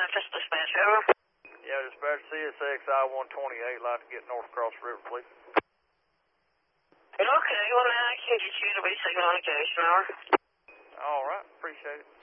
Memphis Dispatch, over. Yeah, dispatch CSX I-128, like to get north across the river, please. Okay, well now I can get you to be signal indication, over. All right, appreciate it.